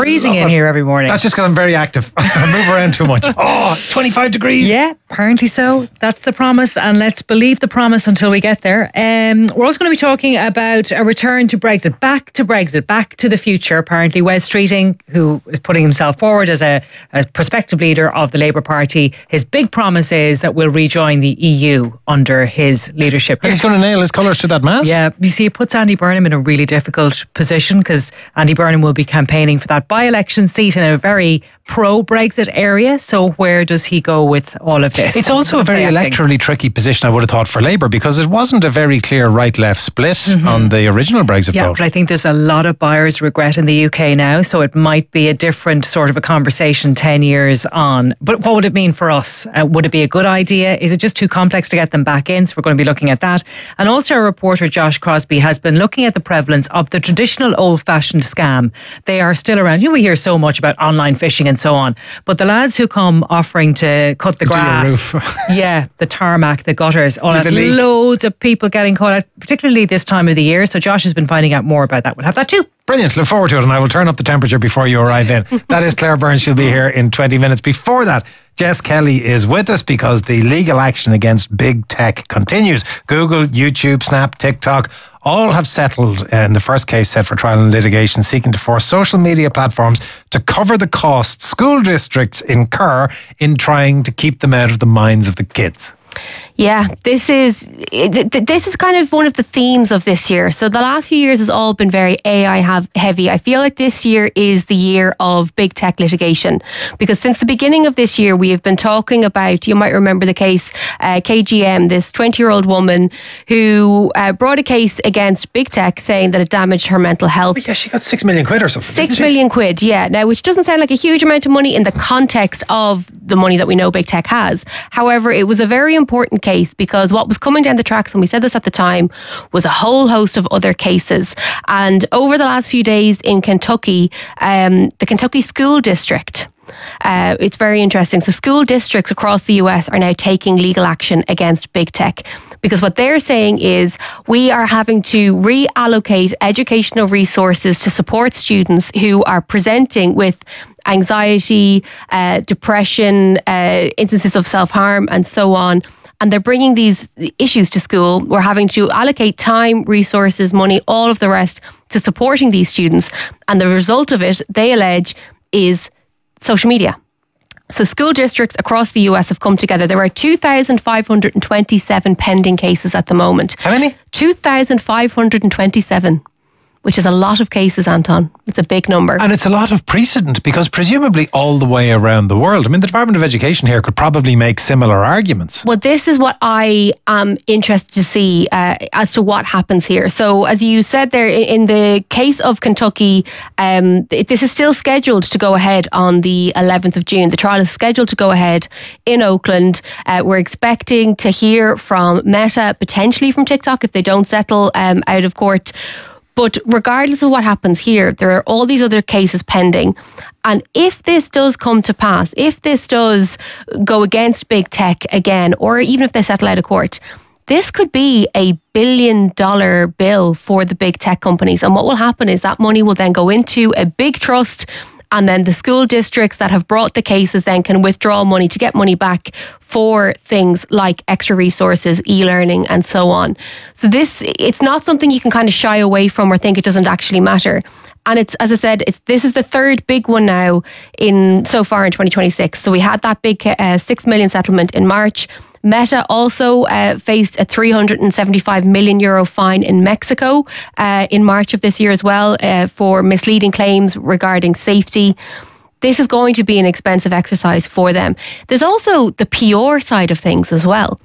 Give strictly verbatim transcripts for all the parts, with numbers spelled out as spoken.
freezing in here every morning. That's just because I'm very active. I move around too much. Oh, twenty-five degrees. Yeah, apparently so. That's the promise, and let's believe the promise until we get there. Um, we're also going to be talking about a return to Brexit, back to Brexit, back to the future. Apparently, Wes Streeting, who is putting himself forward as a, a prospective leader of the Labour Party, his big promise is that we'll rejoin the E U under his leadership. And he's going to nail his colours to that mast. Yeah, you see, it puts Andy Burnham in a really difficult position because Andy Burnham will be campaigning for that by-election seat in a very pro-Brexit area. So where does he go with all of this? It's also a very electorally tricky position, I would have thought, for Labour, because it wasn't a very clear right-left split mm-hmm. on the original Brexit yeah, vote. But I think there's a lot of buyer's regret in the U K now, so it might be a different sort of a conversation ten years on. But what would it mean for us? Uh, would it be a good idea? Is it just too complex to get them back in? So we're going to be looking at that. And also our reporter Josh Crosby has been looking at the prevalence of the traditional old-fashioned scam. They are still around. You know, we hear so much about online phishing and so on, but the lads who come offering to cut the grass, yeah, the tarmac, the gutters, all that, loads of people getting caught out, particularly this time of the year. So Josh has been finding out more about that. We'll have that too. Brilliant. Look forward to it, and I will turn up the temperature before you arrive in. That is Claire Byrne. She'll be here in twenty minutes. Before that, Jess Kelly is with us because the legal action against big tech continues. Google, YouTube, Snap, TikTok all have settled in the first case set for trial and litigation, seeking to force social media platforms to cover the costs school districts incur in trying to keep them out of the minds of the kids. Yeah, this is this is kind of one of the themes of this year. So the last few years has all been very A I have heavy. I feel like this year is the year of big tech litigation, because since the beginning of this year we have been talking about, you might remember the case uh, K G M, this twenty-year-old woman who uh, brought a case against big tech saying that it damaged her mental health. Yeah, she got six million quid or something. Six million quid, yeah. Now, which doesn't sound like a huge amount of money in the context of the money that we know big tech has. However, it was a very important case because what was coming down the tracks, and we said this at the time, was a whole host of other cases. And over the last few days in Kentucky, um, the Kentucky School District, Uh, it's very interesting. So school districts across the U S are now taking legal action against big tech, because what they're saying is we are having to reallocate educational resources to support students who are presenting with anxiety, uh, depression, uh, instances of self-harm and so on. And they're bringing these issues to school. We're having to allocate time, resources, money, all of the rest to supporting these students. And the result of it, they allege, is social media. So school districts across the U S have come together. There are two thousand five hundred twenty-seven pending cases at the moment. How many? two thousand five hundred twenty-seven. Which is a lot of cases, Anton. It's a big number. And it's a lot of precedent, because presumably all the way around the world, I mean, the Department of Education here could probably make similar arguments. Well, this is what I am interested to see uh, as to what happens here. So, as you said there, in the case of Kentucky, um, this is still scheduled to go ahead on the eleventh of June. The trial is scheduled to go ahead in Oakland. Uh, we're expecting to hear from Meta, potentially from TikTok, if they don't settle um, out of court. But regardless of what happens here, there are all these other cases pending. And if this does come to pass, if this does go against big tech again, or even if they settle out of court, this could be a billion dollar bill for the big tech companies. And what will happen is that money will then go into a big trust, and then the school districts that have brought the cases then can withdraw money to get money back for things like extra resources, e-learning and so on. So this, it's not something you can kind of shy away from or think it doesn't actually matter. And it's, as I said, it's this is the third big one now in so far in twenty twenty-six. So we had that big uh, six million settlement in March. Meta also uh, faced a three hundred seventy-five million euro fine in Mexico uh, in March of this year as well uh, for misleading claims regarding safety. This is going to be an expensive exercise for them. There's also the P R side of things as well.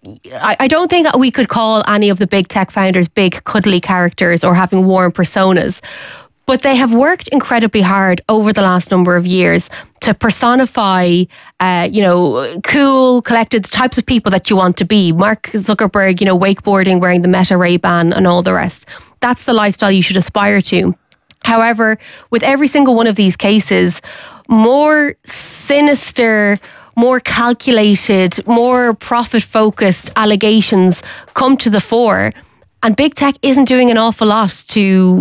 I, I don't think we could call any of the big tech founders big cuddly characters or having warm personas. But they have worked incredibly hard over the last number of years to personify, uh, you know, cool, collected, the types of people that you want to be. Mark Zuckerberg, you know, wakeboarding, wearing the Meta Ray-Ban and all the rest. That's the lifestyle you should aspire to. However, with every single one of these cases, more sinister, more calculated, more profit-focused allegations come to the fore. And big tech isn't doing an awful lot to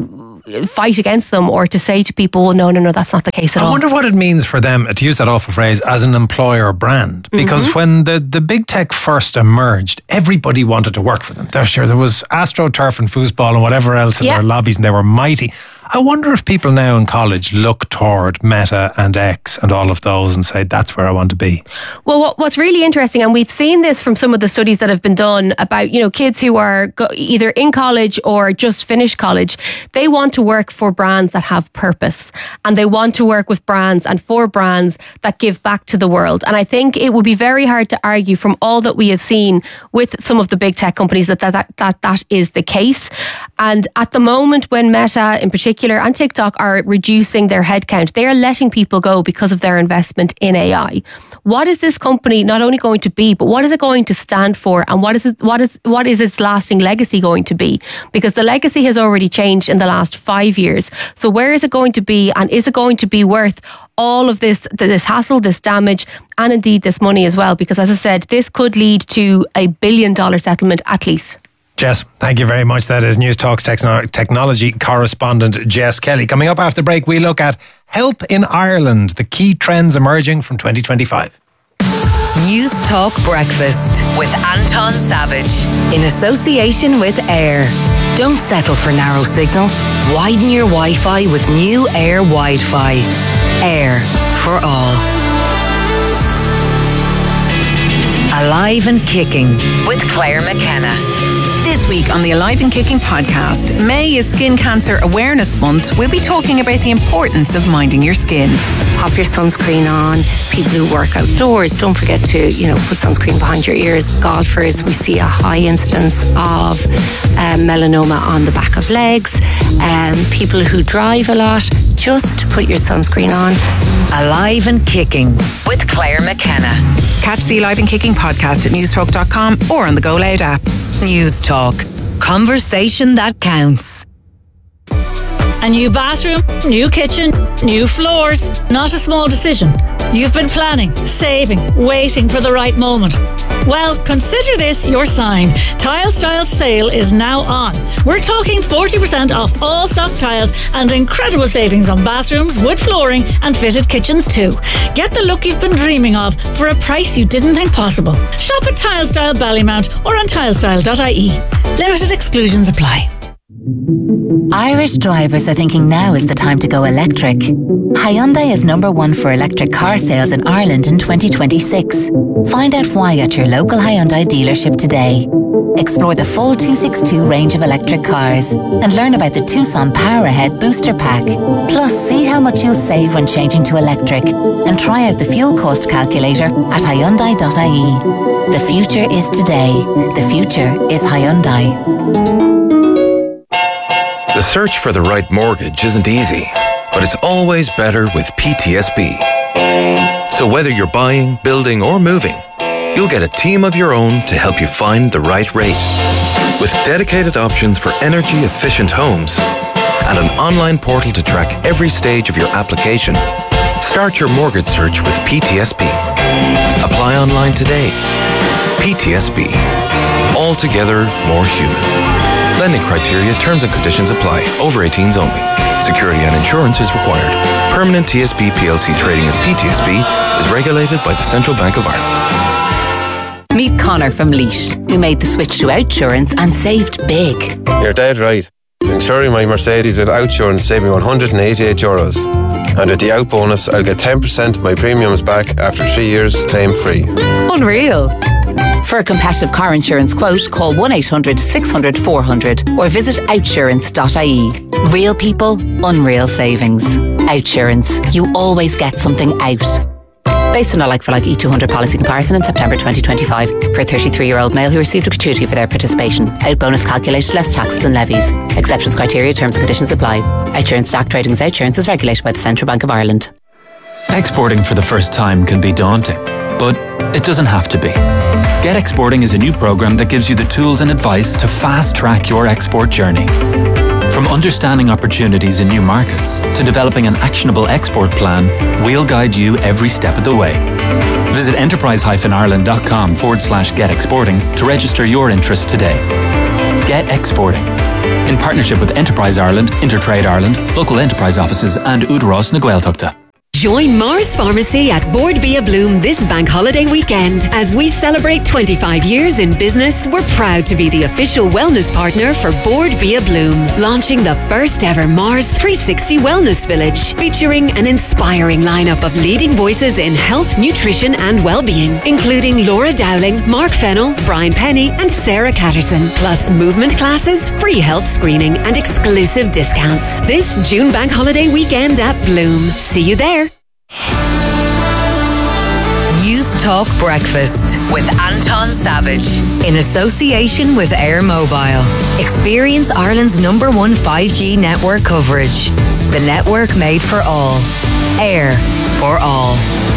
fight against them or to say to people, well, no, no, no, that's not the case at I all. I wonder what it means for them, to use that awful phrase, as an employer brand. Because mm-hmm. when the, the big tech first emerged, everybody wanted to work for them. There, sure, there was AstroTurf and foosball and whatever else in yeah. their lobbies, and they were mighty. I wonder if people now in college look toward Meta and X and all of those and say, that's where I want to be. Well, what, what's really interesting, and we've seen this from some of the studies that have been done about, you know, kids who are go- either in college or just finished college, they want to work for brands that have purpose, and they want to work with brands and for brands that give back to the world. And I think it would be very hard to argue from all that we have seen with some of the big tech companies that that, that, that, that is the case. And at the moment when Meta in particular and TikTok are reducing their headcount, they are letting people go because of their investment in A I. What is this company not only going to be, but what is it going to stand for, and what is it, what is what is its lasting legacy going to be? Because the legacy has already changed in the last five years. So where is it going to be, and is it going to be worth all of this this hassle, this damage, and indeed this money as well? Because as I said, this could lead to a billion dollar settlement at least. Jess, thank you very much. That is News Talk's techno- technology correspondent Jess Kelly. Coming up after the break, we look at health in Ireland, the key trends emerging from twenty twenty-five. News Talk Breakfast with Anton Savage in association with Air. Don't settle for narrow signal. Widen your Wi-Fi with new Air Wi-Fi. Air for all. Alive and Kicking with Claire McKenna. This week on the Alive and Kicking podcast, May is Skin Cancer Awareness Month. We'll be talking about the importance of minding your skin. Pop your sunscreen on. People who work outdoors, don't forget to, you know, put sunscreen behind your ears. Golfers, we see a high incidence of um, melanoma on the back of legs. Um, people who drive a lot, just put your sunscreen on. Alive and Kicking with Claire McKenna. Catch the Alive and Kicking podcast at newstalk dot com or on the Go Loud app. News Talk. Conversation that counts. A new bathroom, new kitchen, new floors. Not a small decision. You've been planning, saving, waiting for the right moment. Well, consider this your sign. Tile Style sale is now on. We're talking forty percent off all stock tiles and incredible savings on bathrooms, wood flooring and fitted kitchens too. Get the look you've been dreaming of for a price you didn't think possible. Shop at Tile Style Ballymount or on tilestyle dot I E. Limited exclusions apply. Irish drivers are thinking now is the time to go electric. Hyundai is number one for electric car sales in Ireland in twenty twenty-six. Find out why at your local Hyundai dealership today. Explore the full two sixty-two range of electric cars and learn about the Tucson Power Ahead Booster Pack. Plus, see how much you'll save when changing to electric and try out the fuel cost calculator at hyundai dot I E. The future is today. The future is Hyundai. The search for the right mortgage isn't easy, but it's always better with P T S B. So whether you're buying, building or moving, you'll get a team of your own to help you find the right rate. With dedicated options for energy-efficient homes and an online portal to track every stage of your application, start your mortgage search with P T S B. Apply online today. P T S B. Altogether more human. Lending criteria, terms and conditions apply. Over eighteens only. Security and insurance is required. Permanent T S B P L C trading as P T S B is regulated by the Central Bank of Ireland. Meet Connor from Leash, who made the switch to Outsurance and saved big. You're dead right. Insuring my Mercedes with Outsurance saved me one hundred eighty-eight euros. And with the Out bonus, I'll get ten percent of my premiums back after three years claim free. Unreal. For a competitive car insurance quote, call one eight hundred six hundred four hundred or visit outsurance dot I E. Real people, unreal savings. Outsurance. You always get something out. Based on a like-for-like E two hundred policy comparison in September twenty twenty-five for a thirty-three-year-old male who received a gratuity for their participation. Out bonus calculated less taxes and levies. Exceptions, criteria, terms and conditions apply. Outsurance stock trading as Outsurance is regulated by the Central Bank of Ireland. Exporting for the first time can be daunting, but it doesn't have to be. Get Exporting is a new program that gives you the tools and advice to fast-track your export journey. From understanding opportunities in new markets to developing an actionable export plan, we'll guide you every step of the way. Visit enterprise-ireland.com forward slash get exporting to register your interest today. Get Exporting. in partnership with Enterprise Ireland, Intertrade Ireland, local enterprise offices and Udros na Gaeltachta. Join Mars Pharmacy at Board Bia Bloom this bank holiday weekend. As we celebrate twenty-five years in business, we're proud to be the official wellness partner for Board Bia Bloom, launching the first ever Mars three sixty Wellness Village, featuring an inspiring lineup of leading voices in health, nutrition and well-being, including Laura Dowling, Mark Fennell, Brian Penny and Sarah Catterson, plus movement classes, free health screening and exclusive discounts. This June bank holiday weekend at Bloom. See you there. News Talk Breakfast with Anton Savage in association with Air Mobile. Experience Ireland's number one five G network coverage. The network made for all. Air for all.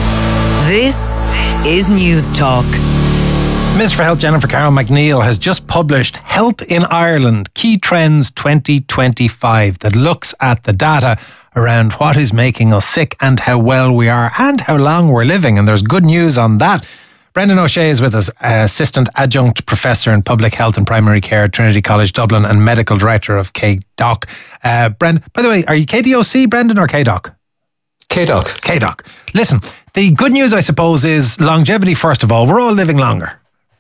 This is News Talk. Minister for Health Jennifer Carroll McNeil has just published Health in Ireland Key Trends twenty twenty-five that looks at the data around what is making us sick and how well we are and how long we're living. And there's good news on that. Brendan O'Shea is with us, Assistant Adjunct Professor in Public Health and Primary Care at Trinity College Dublin and Medical Director of K D O C. Uh, Brendan, by the way, are you K D O C, Brendan, or K D O C? K D O C. K D O C. Listen, the good news, I suppose, is longevity, first of all. We're all living longer.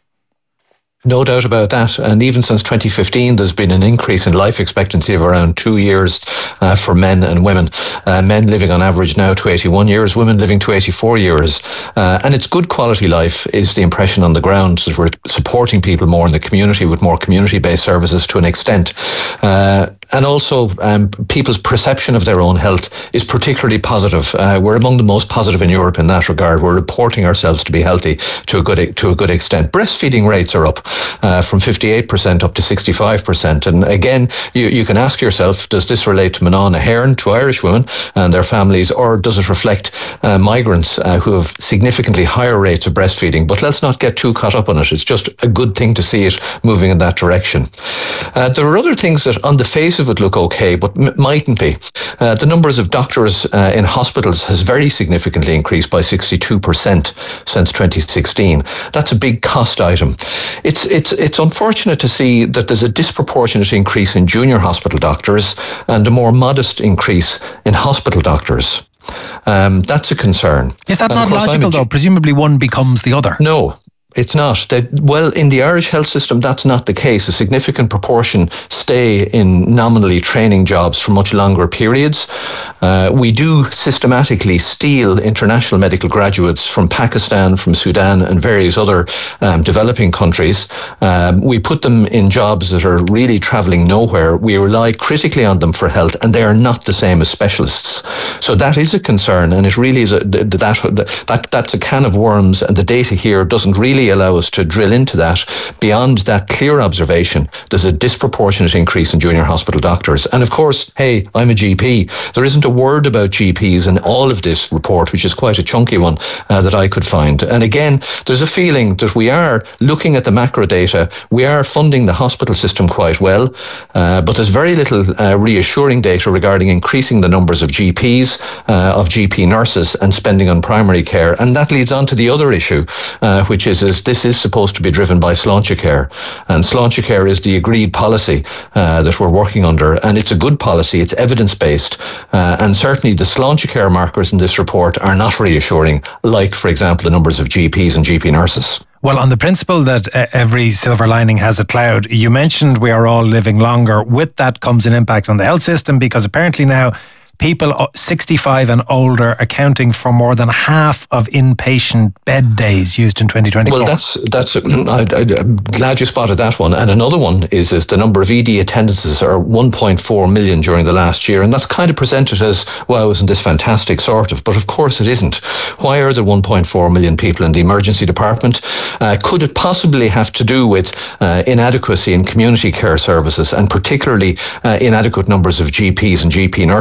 No doubt about that. And even since twenty fifteen, there's been an increase in life expectancy of around two years uh, for men and women. Uh, men living on average now to eighty-one years, women living to eighty-four years. Uh, and it's good quality life is the impression on the ground, that we're supporting people more in the community with more community-based services to an extent. Uh, And also, um, people's perception of their own health is particularly positive. Uh, we're among the most positive in Europe in that regard. We're reporting ourselves to be healthy to a good to a good extent. Breastfeeding rates are up uh, from fifty-eight percent up to sixty-five percent. And again, you, you can ask yourself, does this relate to Manon Ahern, to Irish women and their families, or does it reflect uh, migrants uh, who have significantly higher rates of breastfeeding? But let's not get too caught up on it. It's just a good thing to see it moving in that direction. Uh, there are other things that on the face of it look okay, but m- mightn't be. Uh, the numbers of doctors uh, in hospitals has very significantly increased by sixty-two percent since twenty sixteen. That's a big cost item. It's it's it's unfortunate to see that there's a disproportionate increase in junior hospital doctors and a more modest increase in hospital doctors. Um, that's a concern. Is that and not logical, G- though? Presumably one becomes the other. No. It's not. They, well, in the Irish health system, that's not the case. A significant proportion stay in nominally training jobs for much longer periods. Uh, we do systematically steal international medical graduates from Pakistan, from Sudan and various other um, developing countries. Um, we put them in jobs that are really travelling nowhere. We rely critically on them for health, and they are not the same as specialists. So that is a concern, and it really is a, that, that that's a can of worms, and the data here doesn't really allow us to drill into that. Beyond that clear observation, there's a disproportionate increase in junior hospital doctors. And of course, hey, I'm a G P. There isn't a word about G Ps in all of this report, which is quite a chunky one uh, that I could find. And again, there's a feeling that we are looking at the macro data. We are funding the hospital system quite well, uh, but there's very little uh, reassuring data regarding increasing the numbers of G Ps, uh, of G P nurses and spending on primary care. And that leads on to the other issue, uh, which is, is this is supposed to be driven by Sláinte Care. And Sláinte Care is the agreed policy uh, that we're working under. And it's a good policy. It's evidence-based. Uh, and certainly the Sláinte Care markers in this report are not reassuring, like, for example, the numbers of G Ps and G P nurses. Well, on the principle that uh, every silver lining has a cloud, you mentioned we are all living longer. With that comes an impact on the health system, because apparently now people sixty-five and older accounting for more than half of inpatient bed days used in twenty twenty-four. Well, that's that's. I, I, I'm glad you spotted that one. And another one is is the number of E D attendances are one point four million during the last year, and that's kind of presented as, well, isn't this fantastic, sort of? But of course it isn't. Why are there one point four million people in the emergency department? Uh, could it possibly have to do with uh, inadequacy in community care services, and particularly uh, inadequate numbers of G Ps and G P nurses?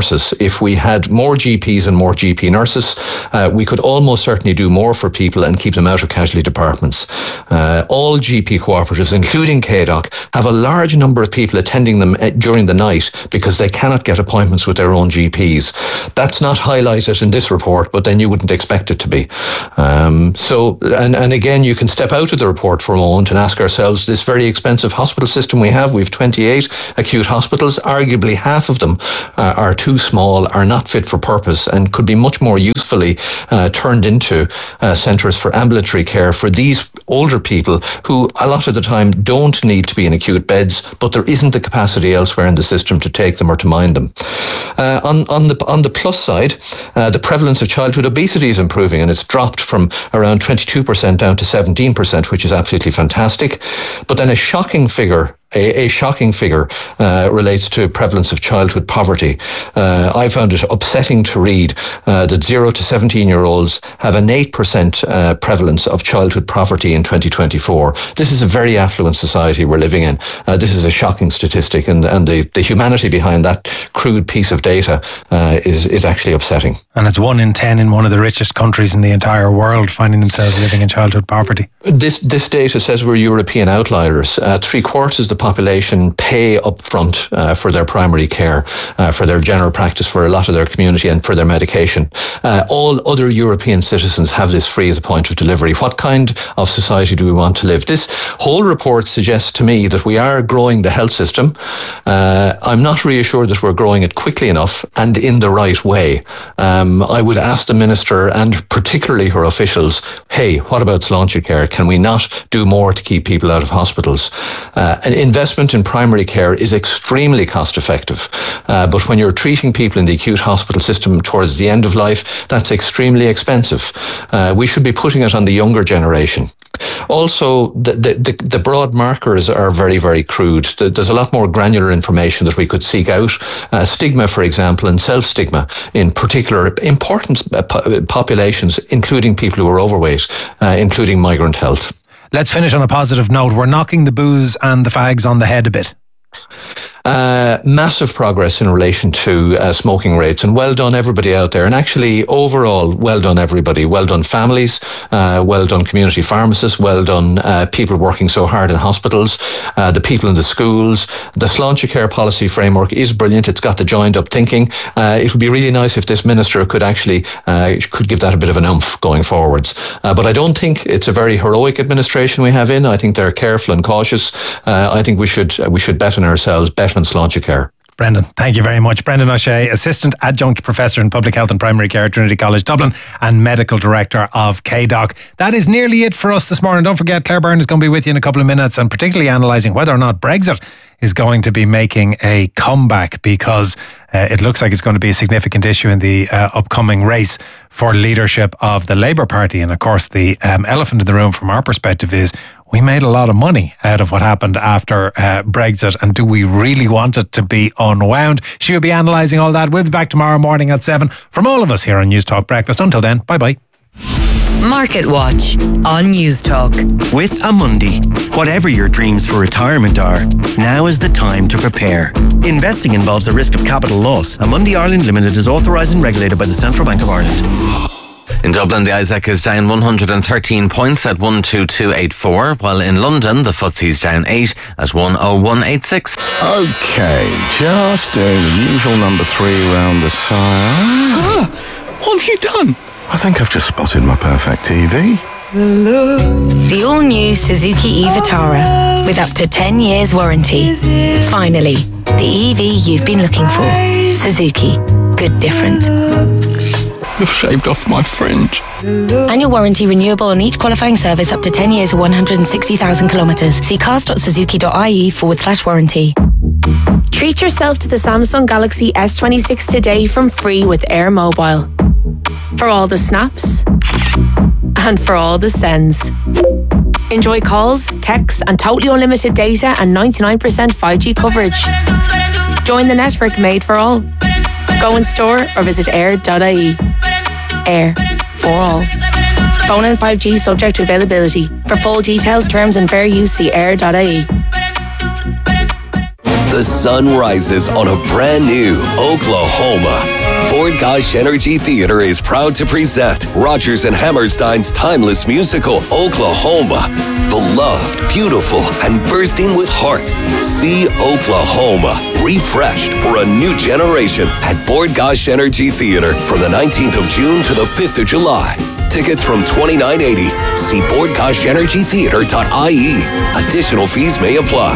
if we had more G Ps and more G P nurses, uh, we could almost certainly do more for people and keep them out of casualty departments. Uh, all G P cooperatives, including K D O C, have a large number of people attending them during the night because they cannot get appointments with their own G Ps. That's not highlighted in this report, but then you wouldn't expect it to be. Um, so, and, and again, you can step out of the report for a moment and ask ourselves, this very expensive hospital system we have, we have twenty-eight acute hospitals, arguably half of them uh, are too small, are not fit for purpose, and could be much more usefully uh, turned into uh, centres for ambulatory care for these older people who a lot of the time don't need to be in acute beds, but there isn't the capacity elsewhere in the system to take them or to mind them. Uh, on, on the on the plus side, uh, the prevalence of childhood obesity is improving, and it's dropped from around twenty-two percent down to seventeen percent, which is absolutely fantastic. But then a shocking figure A, a shocking figure uh, relates to prevalence of childhood poverty. Uh, I found it upsetting to read uh, that zero to seventeen year olds have an eight percent uh, prevalence of childhood poverty in twenty twenty-four. This is a very affluent society we're living in. Uh, this is a shocking statistic, and, and the, the humanity behind that crude piece of data uh, is, is actually upsetting. And it's one in ten in one of the richest countries in the entire world finding themselves living in childhood poverty. This, this data says we're European outliers. Uh, three quarters of the population pay up front uh, for their primary care, uh, for their general practice, for a lot of their community, and for their medication. Uh, all other European citizens have this free at the point of delivery. What kind of society do we want to live? This whole report suggests to me that we are growing the health system. Uh, I'm not reassured that we're growing it quickly enough and in the right way. Um, I would ask the Minister, and particularly her officials, hey, what about Sláinte Care? Can we not do more to keep people out of hospitals? Uh, an investment in primary care is extremely cost effective, uh, but when you're treating people in the acute hospital system towards the end of life, that's extremely expensive. Uh, we should be putting it on the younger generation. Also, the, the, the broad markers are very, very crude. There's a lot more granular information that we could seek out. Uh, stigma, for example, and self-stigma in particular important populations, including people who are overweight, uh, including migrant health. Let's finish on a positive note. We're knocking the booze and the fags on the head a bit. Uh, massive progress in relation to uh, smoking rates, and well done everybody out there. And actually, overall, well done everybody. Well done families, uh, well done community pharmacists, well done uh, people working so hard in hospitals, uh, the people in the schools. The Sláinte Care policy framework is brilliant. It's got the joined up thinking. Uh, it would be really nice if this minister could actually uh, could give that a bit of an oomph going forwards. Uh, but I don't think it's a very heroic administration we have in. I think they're careful and cautious. Uh, I think we should uh, we should bet on ourselves, bet on Sláinte Care. Brendan, thank you very much. Brendan O'Shea, Assistant Adjunct Professor in Public Health and Primary Care at Trinity College Dublin and Medical Director of K D O C. That is nearly it for us this morning. Don't forget, Claire Byrne is going to be with you in a couple of minutes, and particularly analysing whether or not Brexit is going to be making a comeback, because uh, it looks like it's going to be a significant issue in the uh, upcoming race for leadership of the Labour Party. And of course, the um, elephant in the room from our perspective is we made a lot of money out of what happened after uh, Brexit, and do we really want it to be unwound? She will be analysing all that. We'll be back tomorrow morning at seven from all of us here on News Talk Breakfast. Until then, bye-bye. Market Watch on News Talk. With Amundi, whatever your dreams for retirement are, now is the time to prepare. Investing involves a risk of capital loss. Amundi Ireland Limited is authorised and regulated by the Central Bank of Ireland. In Dublin, the I S A C is down one hundred thirteen points at one two two eight four, while in London, the F T S E is down eight at one oh one eight six. Okay, just doing the usual number three round the side. Ah, what have you done? I think I've just spotted my perfect T V. The all-new Suzuki e-Vitara with up to ten years warranty. Finally, the E V you've been looking for. Suzuki. Good different. You've shaved off my fringe. Annual warranty renewable on each qualifying service up to ten years or one hundred sixty thousand kilometres. See cars.suzuki.ie forward slash warranty. Treat yourself to the Samsung Galaxy S twenty-six today from Free with Air Mobile. For all the snaps and for all the sends. Enjoy calls, texts and totally unlimited data and ninety-nine percent five G coverage. Join the network made for all. Go in store or visit air dot I E. Air for all. Phone and five G subject to availability. For full details, terms and fair use, see air dot I E. The sun rises on a brand new Oklahoma. Bord Gáis Energy Theatre is proud to present Rodgers and Hammerstein's timeless musical, Oklahoma. Beloved, beautiful, and bursting with heart. See Oklahoma, refreshed for a new generation at Bord Gáis Energy Theatre from the nineteenth of June to the fifth of July. Tickets from twenty-nine eighty. See bord gáis energy theatre dot I E. Additional fees may apply.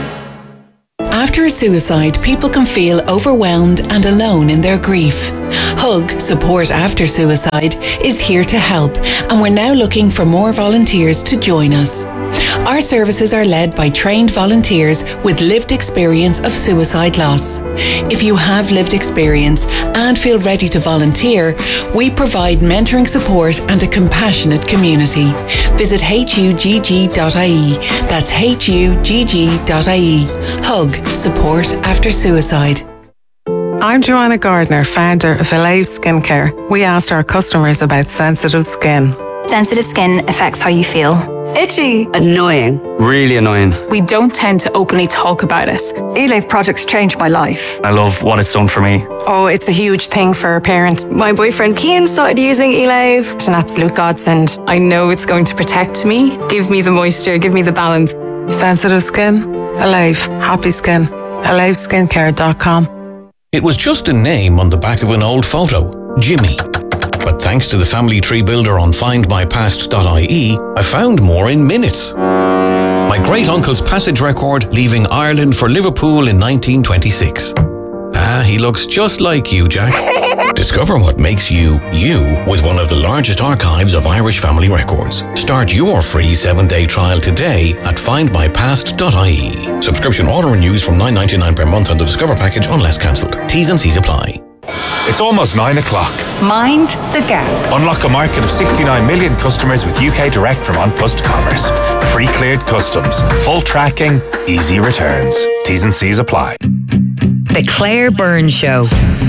After a suicide, people can feel overwhelmed and alone in their grief. Hug, Support After Suicide, is here to help, and we're now looking for more volunteers to join us. Our services are led by trained volunteers with lived experience of suicide loss. If you have lived experience and feel ready to volunteer, we provide mentoring support and a compassionate community. Visit H U G G dot I E. That's H U G G dot I E. Hug, Support After Suicide. I'm Joanna Gardner, founder of Alive Skincare. We asked our customers about sensitive skin. Sensitive skin affects how you feel. Itchy. Annoying. Really annoying. We don't tend to openly talk about it. E-Life products changed my life. I love what it's done for me. Oh, it's a huge thing for a parent. My boyfriend Cian started using E-Life. It's an absolute godsend. I know it's going to protect me, give me the moisture, give me the balance. Sensitive skin, Alive. Happy skin. alive skincare dot com. It was just a name on the back of an old photo, Jimmy. But thanks to the family tree builder on find my past dot I E, I found more in minutes. My great-uncle's passage record leaving Ireland for Liverpool in nineteen twenty-six. Ah, he looks just like you, Jack. Discover what makes you, you, with one of the largest archives of Irish family records. Start your free seven-day trial today at find my past dot I E. Subscription auto-renews from nine ninety-nine per month on the Discover package unless cancelled. T's and C's apply. It's almost nine o'clock. Mind the gap. Unlock a market of sixty-nine million customers with U K Direct from An Post Commerce. Pre-cleared customs, full tracking, easy returns. T's and C's apply. The Claire Byrne Show.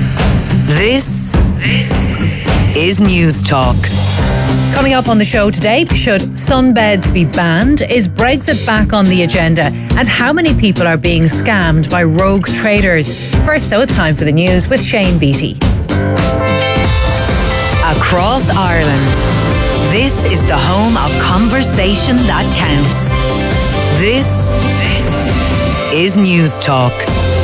This, this is News Talk. Coming up on the show today, should sunbeds be banned? Is Brexit back on the agenda? And how many people are being scammed by rogue traders? First, though, it's time for the news with Shane Beattie. Across Ireland, this is the home of conversation that counts. This, this is News Talk.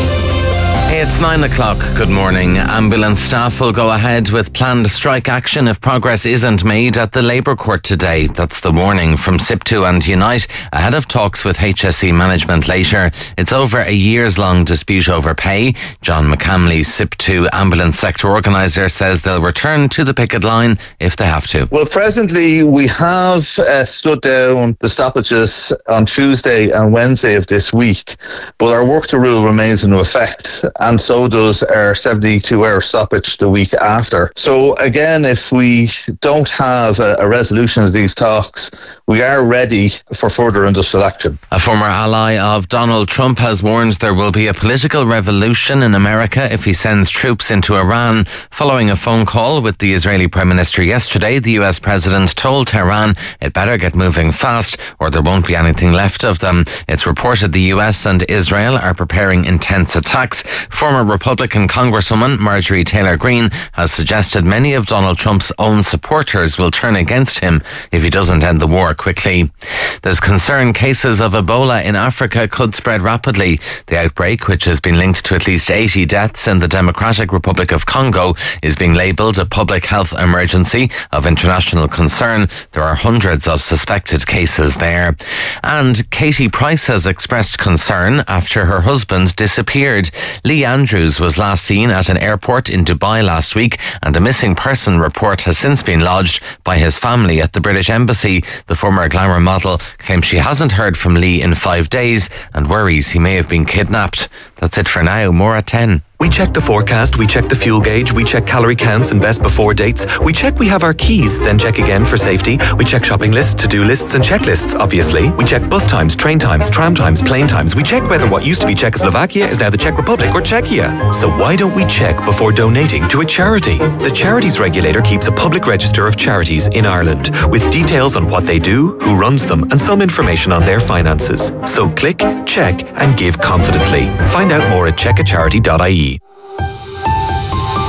It's nine o'clock. Good morning. Ambulance staff will go ahead with planned strike action if progress isn't made at the Labour Court today. That's the warning from SIPTU and Unite ahead of talks with H S E management later. It's over a years-long dispute over pay. John McCamley, SIPTU ambulance sector organiser, says they'll return to the picket line if they have to. Well, presently we have uh, stood down the stoppages on Tuesday and Wednesday of this week, but our work to rule remains in effect. And so does our seventy-two hour stoppage the week after. So again, if we don't have a, a resolution of these talks, we are ready for further industrial action. A former ally of Donald Trump has warned there will be a political revolution in America if he sends troops into Iran. Following a phone call with the Israeli Prime Minister yesterday, the U S President told Tehran it better get moving fast or there won't be anything left of them. It's reported the U S and Israel are preparing intense attacks. Former Republican Congresswoman Marjorie Taylor Greene has suggested many of Donald Trump's own supporters will turn against him if he doesn't end the war quickly. There's concern cases of Ebola in Africa could spread rapidly. The outbreak, which has been linked to at least eighty deaths in the Democratic Republic of Congo, is being labelled a public health emergency of international concern. There are hundreds of suspected cases there. And Katie Price has expressed concern after her husband disappeared. Lee Andrews was last seen at an airport in Dubai last week, and a missing person report has since been lodged by his family at the British Embassy. The former glamour model claims she hasn't heard from Lee in five days and worries he may have been kidnapped. That's it for now. More at ten. We check the forecast, we check the fuel gauge, we check calorie counts and best before dates. We check we have our keys, then check again for safety. We check shopping lists, to-do lists and checklists, obviously. We check bus times, train times, tram times, plane times. We check whether what used to be Czechoslovakia is now the Czech Republic or Czechia. So why don't we check before donating to a charity? The Charities Regulator keeps a public register of charities in Ireland with details on what they do, who runs them and some information on their finances. So click, check and give confidently. Find out more at check a charity dot I E.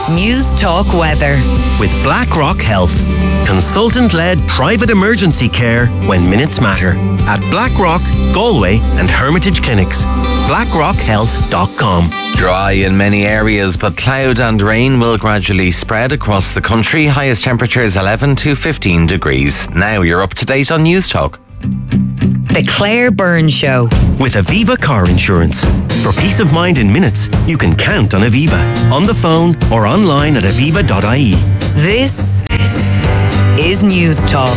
News Talk Weather. With BlackRock Health. Consultant-led private emergency care when minutes matter. At BlackRock, Galway and Hermitage Clinics. blackrock health dot com. Dry in many areas, but cloud and rain will gradually spread across the country. Highest temperatures eleven to fifteen degrees. Now you're up to date on News Talk. The Claire Byrne Show. With Aviva Car Insurance. For peace of mind in minutes, you can count on Aviva. On the phone or online at aviva dot I E. This is News Talk.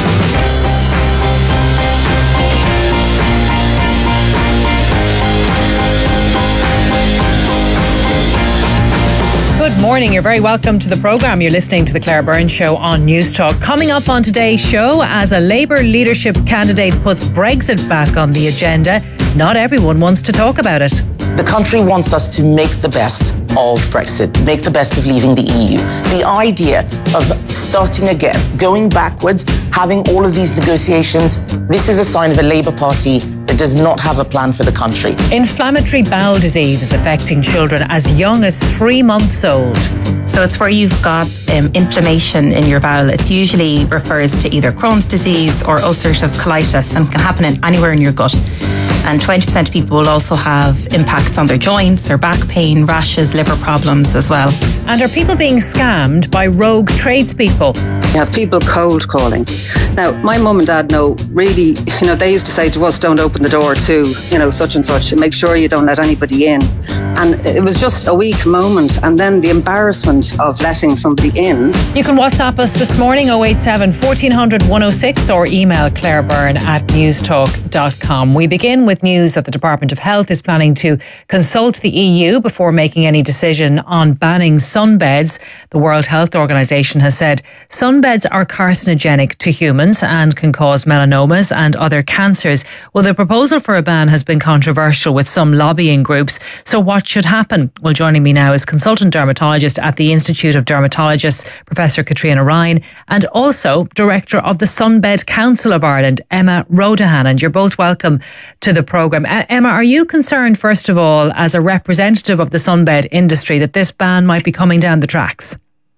Good morning. You're very welcome to the programme. You're listening to the Claire Byrne Show on News Talk. Coming up on today's show, as a Labour leadership candidate puts Brexit back on the agenda, not everyone wants to talk about it. The country wants us to make the best of Brexit, make the best of leaving the E U. The idea of starting again, going backwards, having all of these negotiations, this is a sign of a Labour Party that does not have a plan for the country. Inflammatory bowel disease is affecting children as young as three months old. So it's where you've got um, inflammation in your bowel. It usually refers to either Crohn's disease or ulcerative colitis and can happen in anywhere in your gut. And twenty percent of people will also have impacts on their joints or back pain, rashes, liver problems as well. And are people being scammed by rogue tradespeople? You have people cold calling. Now, my mum and dad know really, you know, they used to say to us, don't open the door to, you know, such and such, and make sure you don't let anybody in. And it was just a weak moment. And then the embarrassment of letting somebody in. You can WhatsApp us this morning, oh eight seven, fourteen hundred, one oh six, or email clairebyrne at newstalk dot com. We begin with news that the Department of Health is planning to consult the E U before making any decision on banning sunbeds. The World Health Organization has said sunbeds are carcinogenic to humans and can cause melanomas and other cancers. Well, the proposal for a ban has been controversial with some lobbying groups. So what should happen? Well, joining me now is consultant dermatologist at the Institute of Dermatologists, Professor Katrina Ryan, and also Director of the Sunbed Council of Ireland, Emma Rodahan. And you're both welcome to the programme. Uh, Emma, are you concerned, first of all, as a representative of the sunbed industry, that this ban might be coming down the tracks?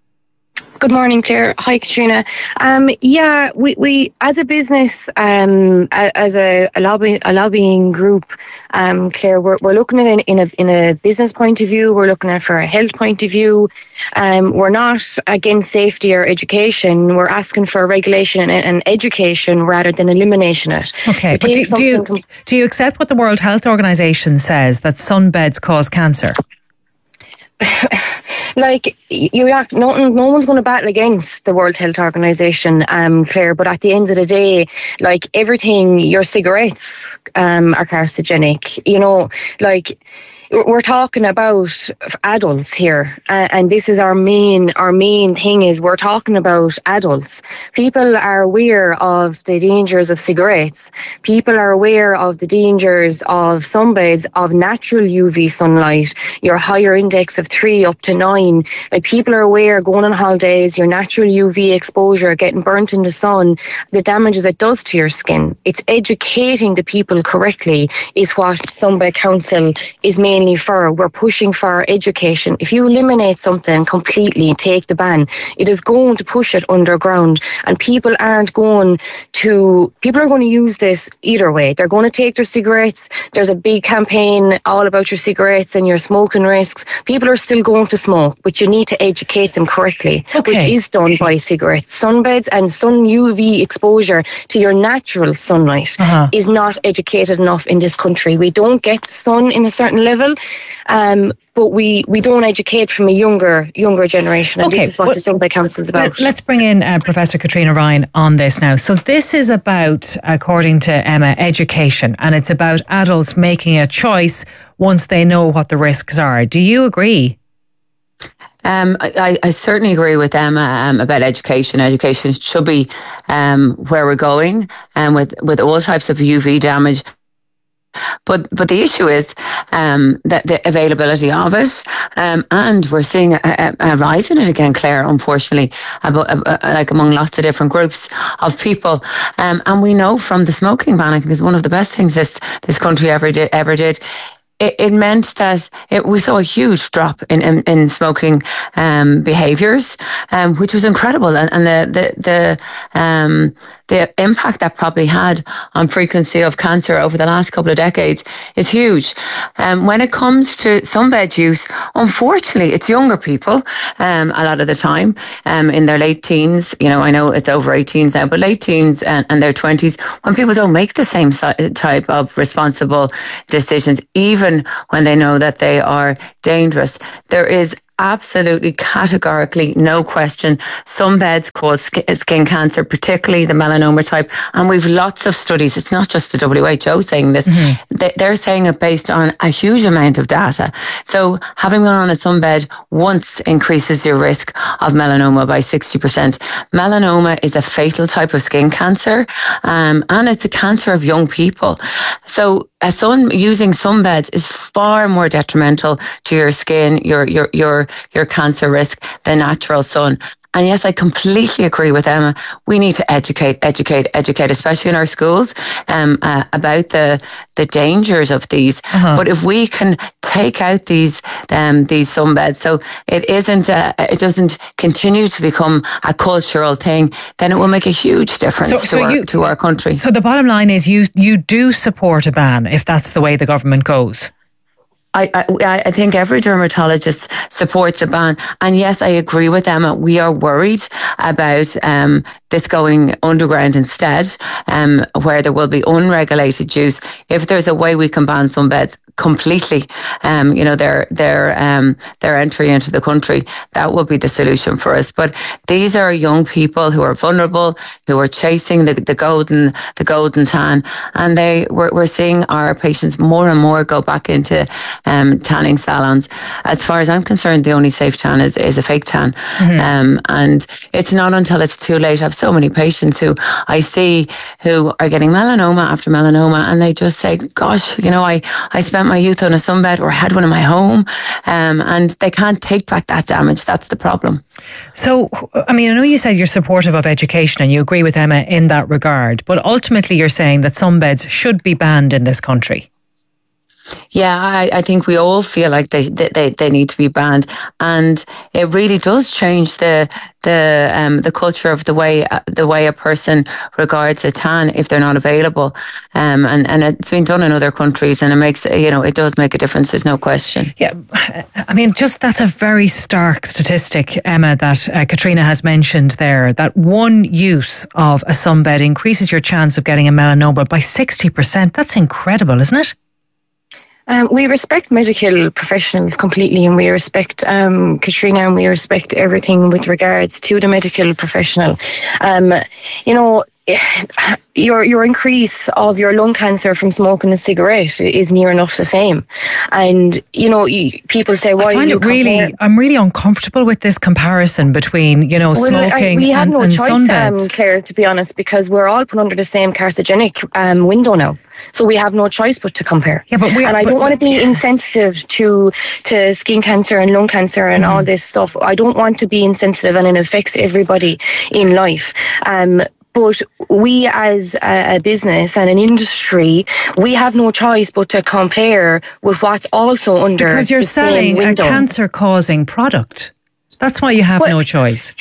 Good morning, Claire. Hi, Katrina. Um, yeah, we, we as a business, um, as a, a lobby, a lobbying group, um, Claire, we're, we're looking at it in a in a business point of view. We're looking at it for a health point of view. Um, we're not against safety or education. We're asking for regulation and, and education rather than elimination it. Okay, but do, do you com- do you accept what the World Health Organization says, that sunbeds cause cancer? Like, you act, no, no one's going to battle against the World Health Organization, um, Claire, but at the end of the day, like everything, your cigarettes um, are carcinogenic, you know, like we're talking about adults here, uh, and this is our main our main thing is we're talking about adults. People are aware of the dangers of cigarettes. People are aware of the dangers of sunbeds, of natural U V sunlight, your higher index of three up to nine. Like, people are aware going on holidays, your natural U V exposure, getting burnt in the sun, the damages it does to your skin. It's educating the people correctly is what Sunbed Council is mainly for. We're pushing for education. If you eliminate something completely, take the ban, it is going to push it underground, and people aren't going to people are going to use this either way. They're going to take their cigarettes. There's a big campaign all about your cigarettes and your smoking risks. People are still going to smoke, but you need to educate them correctly, okay. Which is done by cigarettes. Sunbeds and sun U V exposure to your natural sunlight uh-huh. is not educated enough in this country. We don't get the sun in a certain level, um, but we, we don't educate from a younger younger generation, and okay. this is what well, the Sunbed Council is about. Let's bring in uh, Professor Katrina Ryan on this now. So this is about, according to Emma, education, and it's about adults making a choice once they know what the risks are. Do you agree? Um, I, I certainly agree with Emma um, about education. Education should be um, where we're going, and um, with, with all types of U V damage. But but the issue is um, that the availability of it, um, and we're seeing a, a, a rise in it again, Claire, unfortunately, about, uh, like among lots of different groups of people. Um, and we know from the smoking ban, I think is one of the best things this this country ever did. Ever did. it, it meant that it, we saw a huge drop in, in, in smoking um, behaviours, um, which was incredible. And, and the, the, the, um, the impact that probably had on frequency of cancer over the last couple of decades is huge. Um, when it comes to sunbed use, unfortunately, it's younger people um, a lot of the time um, in their late teens. You know, I know it's over eighteens now, but late teens and, and their twenties, when people don't make the same type of responsible decisions, even when they know that they are dangerous. There is absolutely, categorically, no question. Sunbeds cause skin cancer, particularly the melanoma type. And we've lots of studies. It's not just the W H O saying this. Mm-hmm. They're saying it based on a huge amount of data. So having gone on a sunbed once increases your risk of melanoma by sixty percent. Melanoma is a fatal type of skin cancer, um, and it's a cancer of young people. So a sun using sunbeds is far more detrimental to your skin, your your your your cancer risk than natural sun. And yes, I completely agree with Emma. We need to educate, educate, educate, especially in our schools, um, uh, about the the dangers of these. Uh-huh. But if we can take out these um, these sunbeds, so it isn't, uh, it doesn't continue to become a cultural thing, then it will make a huge difference so, to, so our, you, to our country. So the bottom line is, you you do support a ban if that's the way the government goes. I, I I think every dermatologist supports a ban. And yes, I agree with Emma. We are worried about um, this going underground instead, um, where there will be unregulated use. If there's a way we can ban sunbeds completely, um, you know, their their um, their entry into the country, that would be the solution for us. But these are young people who are vulnerable, who are chasing the, the golden the golden tan, and they we're, we're seeing our patients more and more go back into Um, tanning salons. As far as I'm concerned, the only safe tan is, is a fake tan. Mm-hmm. Um, and it's not until it's too late. I have so many patients who I see who are getting melanoma after melanoma, and they just say, gosh, you know, I, I spent my youth on a sunbed or had one in my home, um, and they can't take back that damage. That's the problem. So, I mean, I know you said you're supportive of education and you agree with Emma in that regard, but ultimately you're saying that sunbeds should be banned in this country. Yeah, I, I think we all feel like they, they they need to be banned, and it really does change the the um the culture of the way uh, the way a person regards a tan if they're not available, um and and it's been done in other countries, and it makes you know it does make a difference. There's no question. Yeah, I mean, just that's a very stark statistic, Emma, that uh, Katrina has mentioned there. That one use of a sunbed increases your chance of getting a melanoma by sixty percent. That's incredible, isn't it? Um, we respect medical professionals completely, and we respect um, Katrina, and we respect everything with regards to the medical professional. Um, you know, your your increase of your lung cancer from smoking a cigarette is near enough the same. And you know, you, people say, "Why?" I find you it really, compare? I'm really uncomfortable with this comparison between you know well, smoking I, we have and, no and choice, sunbeds. um, Claire, to be honest, because we're all put under the same carcinogenic um, window now. So we have no choice but to compare. Yeah, but we and I don't want to be insensitive to to skin cancer and lung cancer and mm-hmm. all this stuff. I don't want to be insensitive, and it affects everybody in life. Um, But we as a, a business and an industry, we have no choice but to compare with what's also under because you're the same selling a window. cancer-causing product. That's why you have Well, no choice.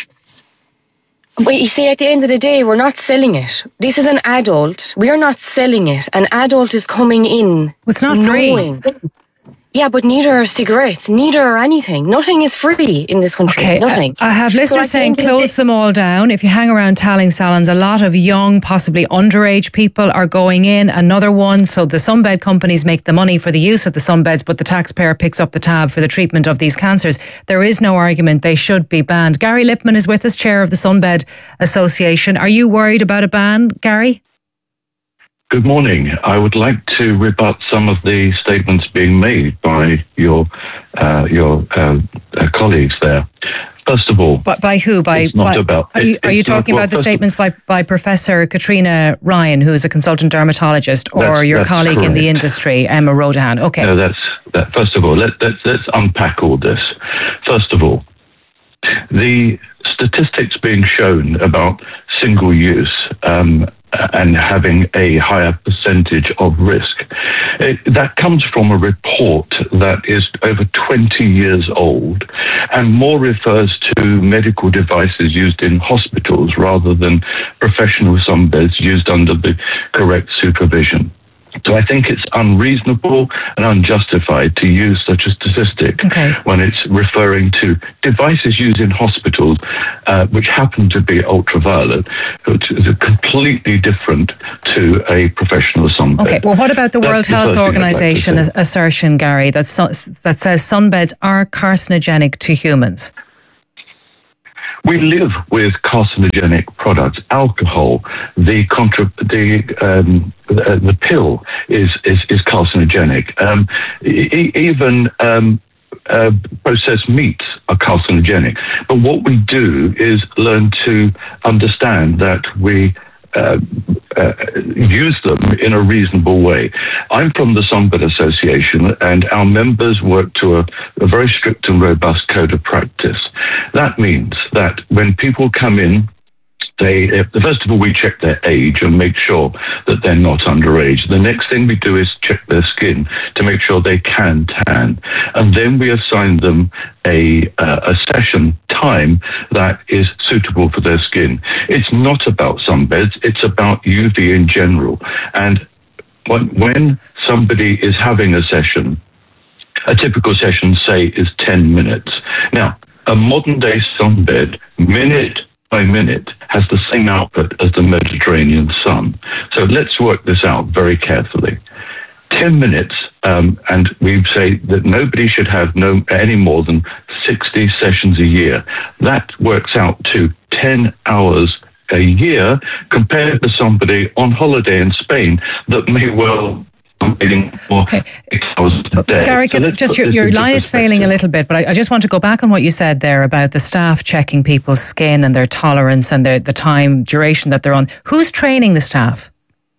But you see, at the end of the day, we're not selling it. This is an adult. We are not selling it. An adult is coming in. It's not knowing. free. Yeah, but neither are cigarettes, neither are anything. Nothing is free in this country. Okay, Nothing. I, I have listeners So I saying think close this- them all down. If you hang around tanning salons, a lot of young, possibly underage people are going in. Another one, so the sunbed companies make the money for the use of the sunbeds, but the taxpayer picks up the tab for the treatment of these cancers. There is no argument they should be banned. Gary Lippman is with us, chair of the Sunbed Association. Are you worried about a ban, Gary? Good morning. I would like to rebut some of the statements being made by your uh, your uh, uh, colleagues there. First of all, by, by who? By, it's not by about. Are you, it, are you talking not, well, about the statements by, by Professor Katrina Ryan, who is a consultant dermatologist, or That's- your that's colleague in the correct. industry, Emma Rodahan? Okay. No, that's that. First of all, let, let's let's unpack all this. First of all, the statistics being shown about single use um, and having a higher percentage of risk. It, that comes from a report that is over twenty years old and more refers to medical devices used in hospitals rather than professional sunbeds used under the correct supervision. So I think it's unreasonable and unjustified to use such a statistic okay. when it's referring to devices used in hospitals, uh, which happen to be ultraviolet, which is completely different to a professional sunbed. Okay, well, what about the That's World the Health first thing I'd like to Organization say. assertion, Gary, that, su- that says sunbeds are carcinogenic to humans? We live with carcinogenic products. Alcohol, the contra, the um, the, the pill is is, is carcinogenic. Um, e- even um, uh, processed meats are carcinogenic. But what we do is learn to understand that we Uh, uh, use them in a reasonable way. I'm from the Sunbed Association, and our members work to a, a very strict and robust code of practice. That means that when people come in, they, first of all, we check their age and make sure that they're not underage. The next thing we do is check their skin to make sure they can tan. And then we assign them a, uh, a session time that is suitable for their skin. It's not about sunbeds, it's about U V in general. And when, when somebody is having a session, a typical session, say, is ten minutes. Now, a modern day sunbed, minute by minute, has the same output as the Mediterranean sun. So let's work this out very carefully. ten minutes, um, and we say that nobody should have no any more than sixty sessions a year. That works out to ten hours a year compared to somebody on holiday in Spain that may well for okay. six hours a day. Gary, so can, just your, your line is failing a little bit, but I, I just want to go back on what you said there about the staff checking people's skin and their tolerance and their, the time duration that they're on. Who's training the staff?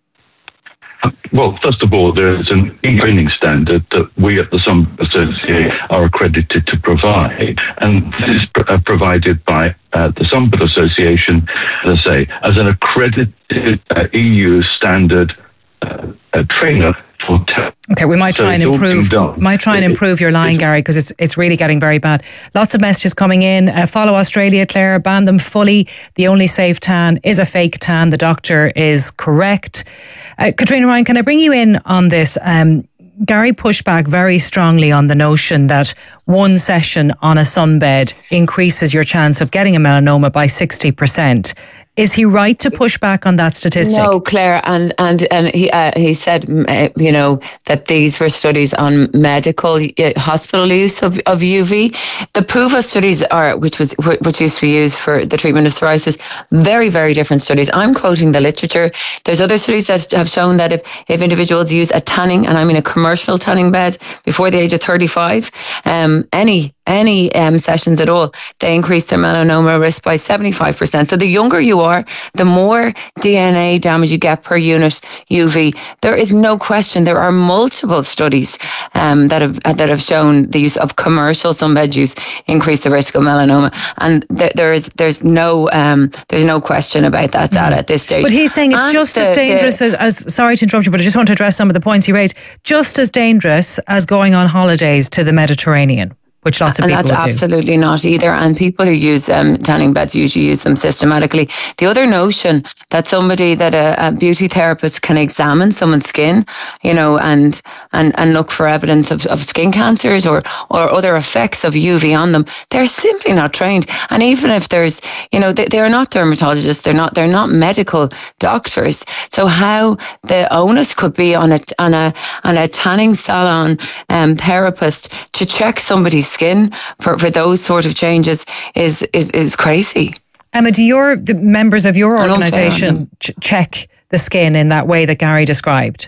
Well, first of all, there is an e-training standard that we at the Sunbed Association are accredited to provide, and this is pr- uh, provided by uh, the Sunbed Association, as I say, as an accredited uh, E U standard uh, uh, trainer. Okay, we might try so and improve. Might try and improve your line, Gary, because it's it's really getting very bad. Lots of messages coming in. Uh, follow Australia, Claire. Ban them fully. The only safe tan is a fake tan. The doctor is correct. Uh, Katrina Ryan, can I bring you in on this? Um, Gary pushed back very strongly on the notion that one session on a sunbed increases your chance of getting a melanoma by sixty percent. Is he right to push back on that statistic? No, Claire, and and and he uh, he said, uh, you know, that these were studies on medical uh, hospital use of, of U V. The PUVA studies are, which was which used to be used for the treatment of psoriasis, very very different studies. I'm quoting the literature. There's other studies that have shown that if if individuals use a tanning, and I mean a commercial tanning bed, before the age of thirty-five, um, any any um, sessions at all, they increase their melanoma risk by seventy-five percent. So the younger you are, the more D N A damage you get per unit U V. There is no question. There are multiple studies um, that have that have shown the use of commercial sunbed use increase the risk of melanoma, and th- there is there's no um, there's no question about that data at this stage. But he's saying it's and just the, as dangerous the, as, as sorry to interrupt you, but I just want to address some of the points he raised. Just as dangerous as going on holidays to the Mediterranean, which lots of and people that's do. Absolutely not either. And people who use um, tanning beds usually use them systematically. The other notion that somebody, that a, a beauty therapist can examine someone's skin, you know, and and, and look for evidence of, of skin cancers or, or other effects of U V on them, they're simply not trained. And even if there's, you know, they, they're not dermatologists, they're not they're not medical doctors. So how the onus could be on a on a on a tanning salon um, therapist to check somebody's skin for, for those sort of changes is is, is crazy. Emma, do your the members of your organisation ch- check the skin in that way that Gary described?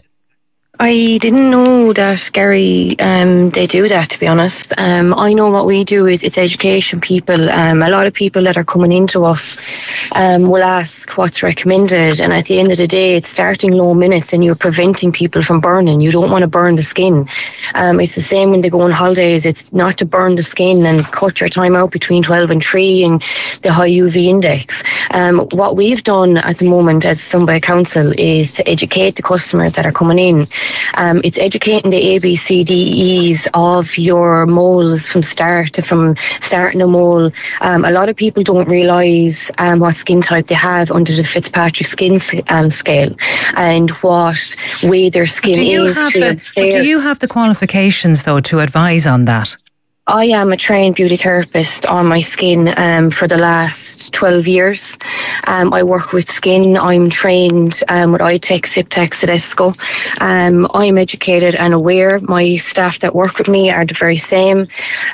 I didn't know that, Gary, um, they do that, to be honest. Um, I know what we do is it's education people. Um, a lot of people that are coming into us um, will ask what's recommended, and at the end of the day, it's starting low minutes and you're preventing people from burning. You don't want to burn the skin. Um, it's the same when they go on holidays. It's not to burn the skin and cut your time out between twelve and three and the high U V index. Um, what we've done at the moment as Sunbed Council is to educate the customers that are coming in. Um, it's educating the A B C D Es of your moles from start to from starting a mole. Um, a lot of people don't realise um, what skin type they have under the Fitzpatrick skin um, scale and what way their skin do you is. Have the, do you have the qualifications though to advise on that? I am a trained beauty therapist on my skin um, for the last twelve years. Um, I work with skin. I'm trained um, with I TEC, SIPTEC, Sedesco. Um, I'm educated and aware. My staff that work with me are the very same.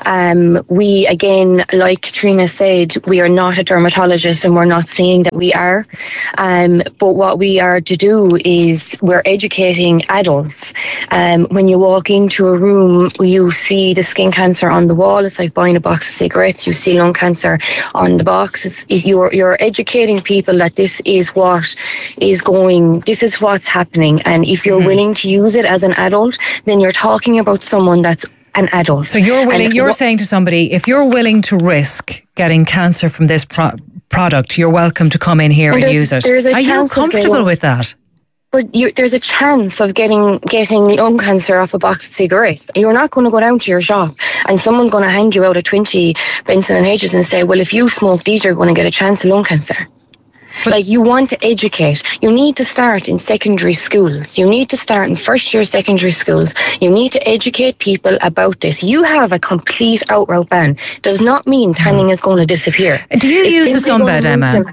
Um, we, again, like Katrina said, we are not a dermatologist and we're not saying that we are. Um, but what we are to do is we're educating adults. Um, when you walk into a room, you see the skin cancer on the wall. It's like buying a box of cigarettes. You see lung cancer on the box. It's, you're, you're educating people that this is what is going, this is what's happening. And if you're mm-hmm. willing to use it as an adult, then you're talking about someone that's an adult. So you're willing, and you're wh- saying to somebody, if you're willing to risk getting cancer from this pro- product, you're welcome to come in here and, and use it. Are you comfortable with that? But you, there's a chance of getting getting lung cancer off a box of cigarettes. You're not going to go down to your shop and someone's going to hand you out a twenty Benson and Hedges and say, well, if you smoke these, you're going to get a chance of lung cancer. But like, you want to educate. You need to start in secondary schools. You need to start in first year secondary schools. You need to educate people about this. You have a complete outright ban. Does not mean tanning mm. is going to disappear. Do you it's use the Sunbed, Emma? To-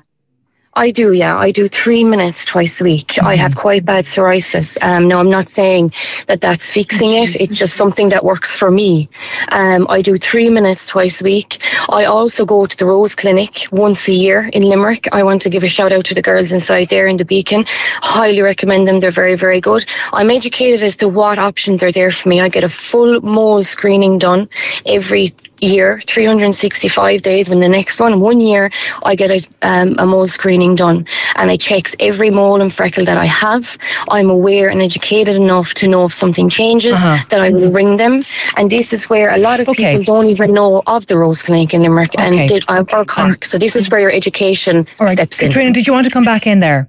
I do, yeah. I do three minutes twice a week. Mm-hmm. I have quite bad psoriasis. Um, now, I'm not saying that that's fixing it. It's just something that works for me. Um, I do three minutes twice a week. I also go to the Rose Clinic once a year in Limerick. I want to give a shout out to the girls inside there in the Beacon. Highly recommend them. They're very, very good. I'm educated as to what options are there for me. I get a full mole screening done every year, three hundred sixty-five days. When the next one, one year, I get a, um, a mole screening done, and I check every mole and freckle that I have. I'm aware and educated enough to know if something changes, uh-huh. that I will ring them. And this is where a lot of okay. people don't even know of the Rose Clinic in Limerick okay. and did, uh, or Cork. Um, so this is where your education all right. steps in. Katrina, did you want to come back in there?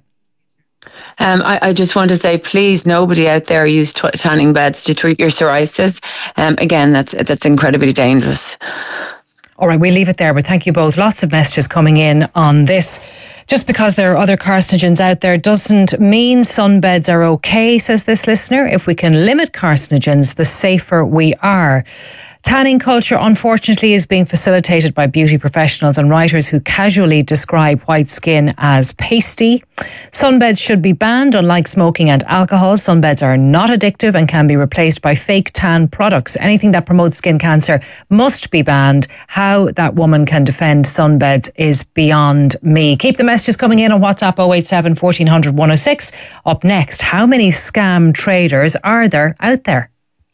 Um, I, I just want to say, please, nobody out there use t- tanning beds to treat your psoriasis. Um, again, that's that's incredibly dangerous. All right, we'll leave it there, but thank you both. Lots of messages coming in on this. Just because there are other carcinogens out there doesn't mean sunbeds are okay, says this listener. If we can limit carcinogens, the safer we are. Tanning culture, unfortunately, is being facilitated by beauty professionals and writers who casually describe white skin as pasty. Sunbeds should be banned. Unlike smoking and alcohol, sunbeds are not addictive and can be replaced by fake tan products. Anything that promotes skin cancer must be banned. How that woman can defend sunbeds is beyond me. Keep the messages coming in on WhatsApp oh eight seven, fourteen hundred, one oh six. Up next, how many scam traders are there out there?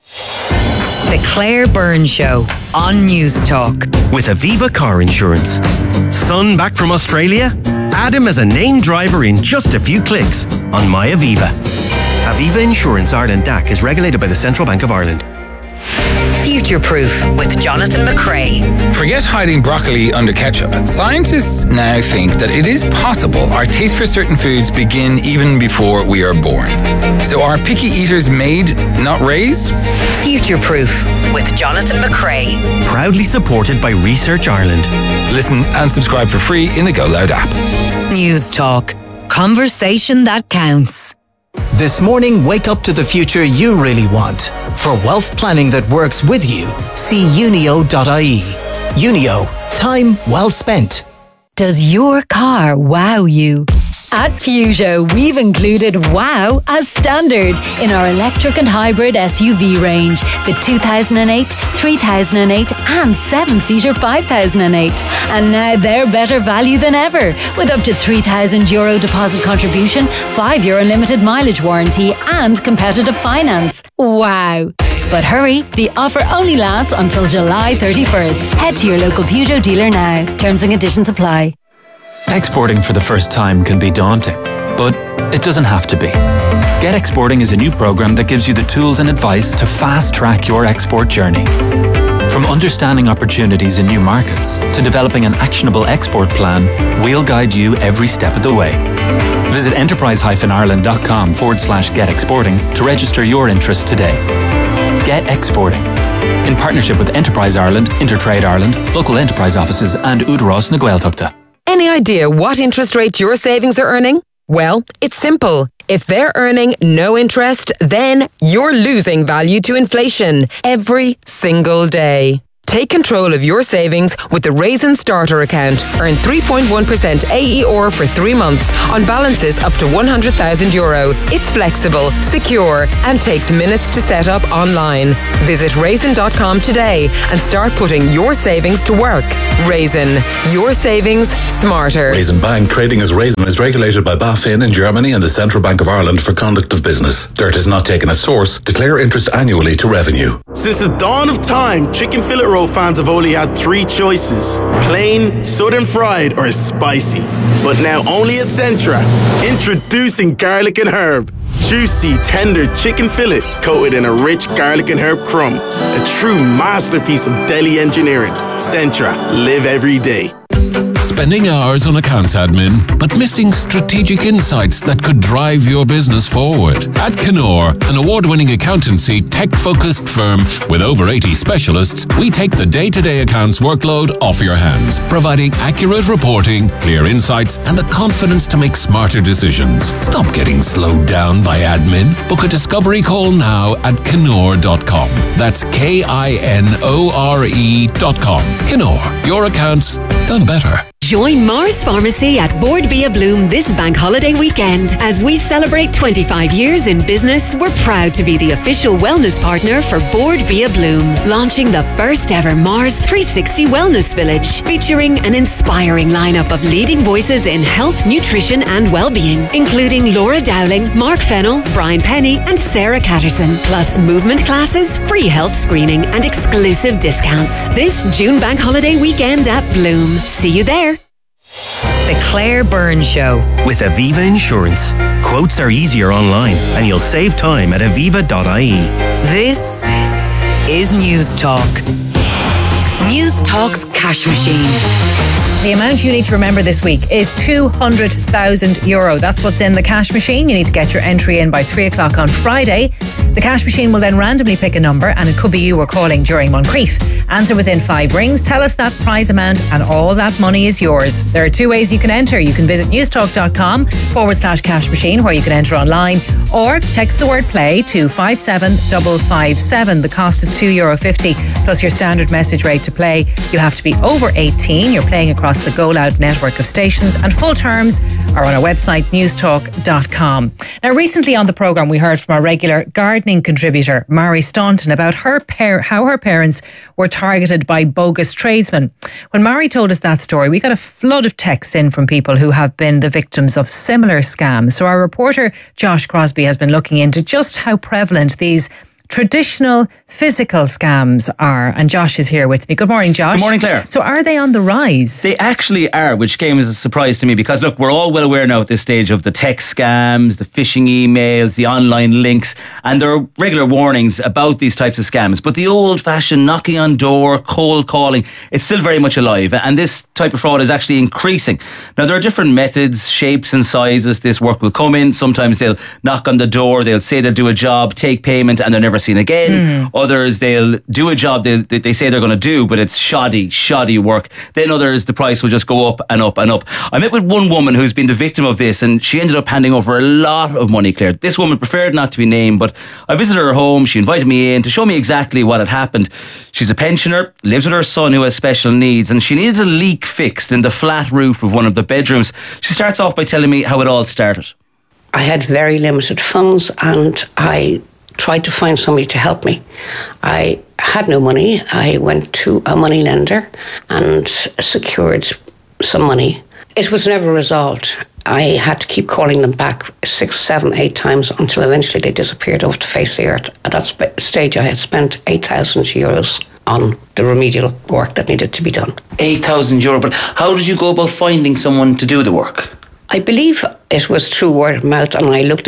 The Claire Byrne Show on News Talk. With Aviva Car Insurance. Son back from Australia? Add him as a named driver in just a few clicks on My Aviva. Aviva Insurance Ireland D A C is regulated by the Central Bank of Ireland. Future Proof with Jonathan McCrae. Forget hiding broccoli under ketchup. Scientists now think that it is possible our taste for certain foods begin even before we are born. So are picky eaters made, not raised? Future Proof with Jonathan McCrae. Proudly supported by Research Ireland. Listen and subscribe for free in the Go Loud app. News Talk. Conversation that counts. This morning, wake up to the future you really want. For wealth planning that works with you, see unio dot I E. Unio, time well spent. Does your car wow you? At Peugeot, we've included wow as standard in our electric and hybrid S U V range. The two thousand eight, three thousand eight and seven-seater five thousand eight. And now they're better value than ever, with up to three thousand euro deposit contribution, five year unlimited mileage warranty and competitive finance. Wow. But hurry, the offer only lasts until July thirty-first. Head to your local Peugeot dealer now. Terms and conditions apply. Exporting for the first time can be daunting, but it doesn't have to be. Get Exporting is a new program that gives you the tools and advice to fast-track your export journey. From understanding opportunities in new markets to developing an actionable export plan, we'll guide you every step of the way. Visit enterprise-ireland.com forward slash get exporting to register your interest today. Get Exporting. In partnership with Enterprise Ireland, Intertrade Ireland, local enterprise offices and Údarás na Gaeltachta. Any idea what interest rate your savings are earning? Well, it's simple. If they're earning no interest, then you're losing value to inflation every single day. Take control of your savings with the Raisin Starter account. Earn three point one percent A E R for three months on balances up to one hundred thousand euro. It's flexible, secure, and takes minutes to set up online. Visit raisin dot com today and start putting your savings to work. Raisin, your savings smarter. Raisin Bank, trading as Raisin, is regulated by BaFin in Germany and the Central Bank of Ireland for conduct of business. Dirt is not taken as source. Declare interest annually to revenue. Since the dawn of time, chicken fillet roll fans have only had three choices: plain, southern fried, or spicy. But now only at Centra, introducing garlic and herb. Juicy, tender chicken fillet coated in a rich garlic and herb crumb. A true masterpiece of deli engineering. Centra, live every day. Spending hours on accounts admin, but missing strategic insights that could drive your business forward. At Knorr, an award-winning accountancy, tech-focused firm with over eighty specialists, we take the day-to-day accounts workload off your hands, providing accurate reporting, clear insights, and the confidence to make smarter decisions. Stop getting slowed down by admin. Book a discovery call now at Knorr dot com. That's K I N O R E dot com. Knorr, your accounts done better. Join Mars Pharmacy at Board Bia Bloom this bank holiday weekend. As we celebrate twenty-five years in business, we're proud to be the official wellness partner for Board Bia Bloom, launching the first ever Mars three sixty Wellness Village, featuring an inspiring lineup of leading voices in health, nutrition and well-being, including Laura Dowling, Mark Fennell, Brian Penny and Sarah Catterson, plus movement classes, free health screening and exclusive discounts. This June bank holiday weekend at Bloom. See you there. The Claire Byrne Show. With Aviva Insurance, quotes are easier online and you'll save time at aviva dot I E. This is News Talk. News Talk's cash machine. The amount you need to remember this week is two hundred thousand euro. That's what's in the cash machine. You need to get your entry in by three o'clock on Friday. The cash machine will then randomly pick a number, and it could be you we're calling during Moncrief. Answer within five rings, tell us that prize amount, and all that money is yours. There are two ways you can enter. You can visit newstalk.com forward slash cash machine, where you can enter online, or text the word play to five seven five five seven. The cost is two euro fifty plus your standard message rate to play. You have to be over eighteen. You're playing across the Go Loud network of stations, and full terms are on our website newstalk dot com. Now, recently on the programme we heard from our regular gardening contributor Mary Staunton about her par- how her parents were targeted by bogus tradesmen. When Mary told us that story, we got a flood of texts in from people who have been the victims of similar scams. So our reporter Josh Crosby has been looking into just how prevalent these traditional physical scams are, and Josh is here with me. Good morning, Josh. Good morning, Claire. So are they on the rise? They actually are, which came as a surprise to me because, look, we're all well aware now at this stage of the text scams, the phishing emails, the online links, and there are regular warnings about these types of scams. But the old-fashioned knocking on door, cold calling, it's still very much alive, and this type of fraud is actually increasing. Now, there are different methods, shapes and sizes this work will come in. Sometimes they'll knock on the door, they'll say they'll do a job, take payment, and they're never seen again. Mm. Others, they'll do a job they, they say they're going to do, but it's shoddy, shoddy work. Then others, the price will just go up and up and up. I met with one woman who's been the victim of this, and she ended up handing over a lot of money, Claire. This woman preferred not to be named, but I visited her home. She invited me in to show me exactly what had happened. She's a pensioner, lives with her son who has special needs, and she needed a leak fixed in the flat roof of one of the bedrooms. She starts off by telling me how it all started. I had very limited funds, and I tried to find somebody to help me. I had no money. I went to a money lender and secured some money. It was never resolved. I had to keep calling them back six, seven, eight times until eventually they disappeared off the face of the earth. At that sp- stage, I had spent eight thousand euros on the remedial work that needed to be done. eight thousand euro, but how did you go about finding someone to do the work? I believe it was through word of mouth, and I looked up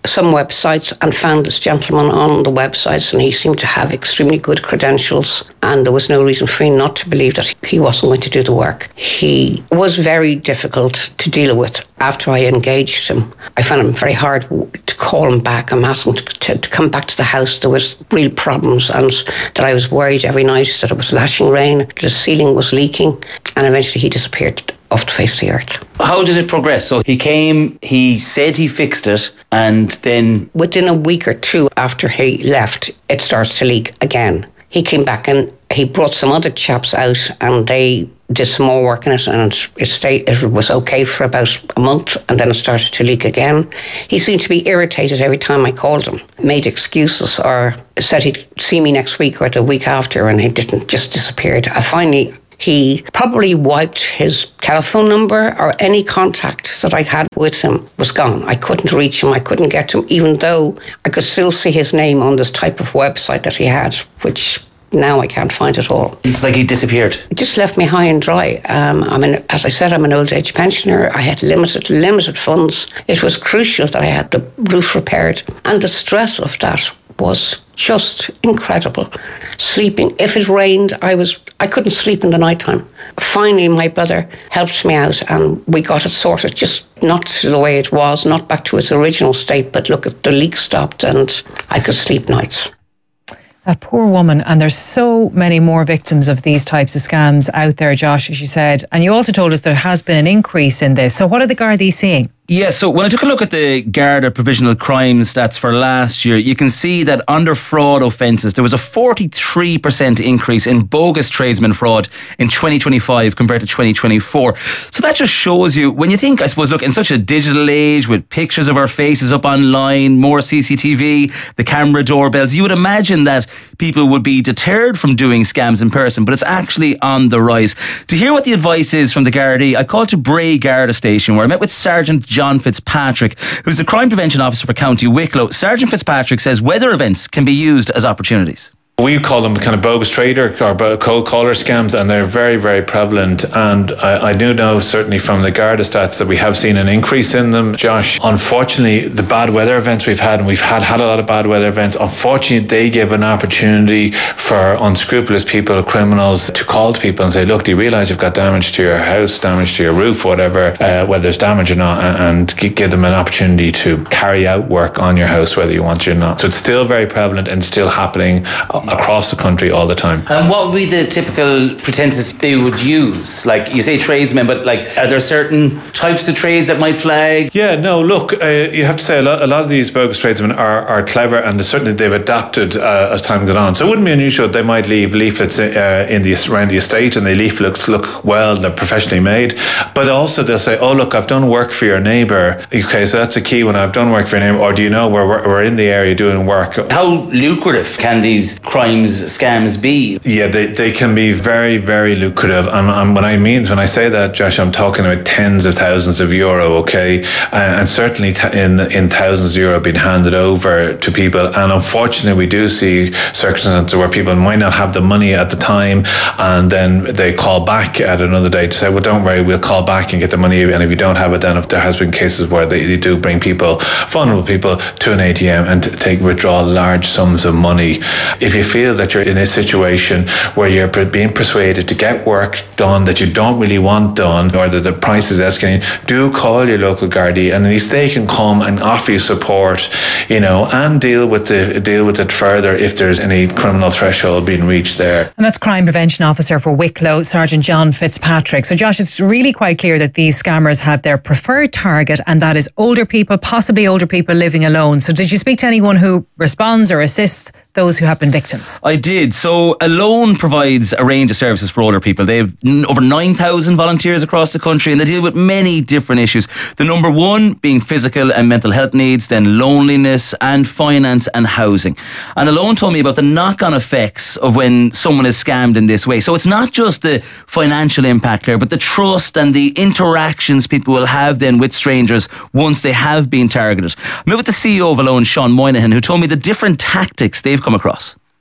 some websites and found this gentleman on the websites, and he seemed to have extremely good credentials, and there was no reason for me not to believe that he wasn't going to do the work. He was very difficult to deal with. After I engaged him, I found him very hard to call him back. I'm asking to, to, to come back to the house. There was real problems, and that I was worried every night that it was lashing rain, the ceiling was leaking, and eventually he disappeared off the face of the earth. How did it progress? So he came, he said he fixed it, and then... Within a week or two after he left, it starts to leak again. He came back and he brought some other chaps out, and they did some more work on it, and it stayed, it was okay for about a month, and then it started to leak again. He seemed to be irritated every time I called him, made excuses, or said he'd see me next week or the week after, and he didn't, just disappeared. I finally... He probably wiped his telephone number, or any contact that I had with him was gone. I couldn't reach him. I couldn't get to him, even though I could still see his name on this type of website that he had, which now I can't find at all. It's like he disappeared. It just left me high and dry. Um, I mean, as I said, I'm an old age pensioner. I had limited, limited funds. It was crucial that I had the roof repaired. And the stress of that was just incredible. Sleeping, if it rained, I was I couldn't sleep in the nighttime. Finally, my brother helped me out, and we got it sorted. Just not to the way it was, not back to its original state, but look, at the leak stopped, and I could sleep nights. That poor woman, and there's so many more victims of these types of scams out there, Josh, as you said. And you also told us there has been an increase in this. So what are the Gardaí seeing? Yeah, so when I took a look at the Garda provisional crime stats for last year, you can see that under fraud offences, there was a forty-three percent increase in bogus tradesman fraud in twenty twenty-five compared to twenty twenty-four. So that just shows you, when you think, I suppose, look, in such a digital age with pictures of our faces up online, more C C T V, the camera doorbells, you would imagine that people would be deterred from doing scams in person, but it's actually on the rise. To hear what the advice is from the Gardaí, I called to Bray Garda Station, where I met with Sergeant John Fitzpatrick, who's the Crime Prevention Officer for County Wicklow. Sergeant Fitzpatrick says weather events can be used as opportunities. We call them kind of bogus trader or cold caller scams, and they're very, very prevalent. And I, I do know certainly from the Garda stats that we have seen an increase in them, Josh. Unfortunately, the bad weather events we've had, and we've had, had a lot of bad weather events, unfortunately, they give an opportunity for unscrupulous people, criminals, to call to people and say, look, do you realise you've got damage to your house, damage to your roof, whatever, uh, whether there's damage or not, and give them an opportunity to carry out work on your house, whether you want it or not. So it's still very prevalent and still happening across the country all the time. And what would be the typical pretenses they would use? Like, you say tradesmen, but like, are there certain types of trades that might flag? Yeah, no, look, uh, you have to say a lot, a lot of these bogus tradesmen are, are clever, and certainly they've adapted uh, as time goes on. So it wouldn't be unusual. They might leave leaflets uh, in the around the estate, and the leaflets look well, they're professionally made. But also they'll say, oh, look, I've done work for your neighbour. Okay, so that's a key one. I've done work for your neighbour. Or do you know, we're, we're in the area doing work. How lucrative can these crimes, scams be? Yeah, they, they can be very, very lucrative. And, and when I mean, when I say that, Josh, I'm talking about tens of thousands of euro, okay? And, and certainly t- in, in thousands of euro being handed over to people. And unfortunately, we do see circumstances where people might not have the money at the time, and then they call back at another day to say, well, don't worry, we'll call back and get the money. And if you don't have it, then if there has been cases where they, they do bring people, vulnerable people, to an A T M and take withdraw large sums of money. If you feel that you're in a situation where you're being persuaded to get work done that you don't really want done, or that the price is escalating, do call your local Gardaí, and at least they can come and offer you support, you know, and deal with the deal with it further if there's any criminal threshold being reached there. And that's Crime Prevention Officer for Wicklow, Sergeant John Fitzpatrick. So Josh, it's really quite clear that these scammers have their preferred target, and that is older people, possibly older people living alone. So did you speak to anyone who responds or assists those who have been victims? I did. So Alone provides a range of services for older people. They have over nine thousand volunteers across the country, and they deal with many different issues. The number one being physical and mental health needs, then loneliness and finance and housing. And Alone told me about the knock-on effects of when someone is scammed in this way. So it's not just the financial impact here, but the trust and the interactions people will have then with strangers once they have been targeted. I met with the C E O of Alone, Sean Moynihan, who told me the different tactics they've come across.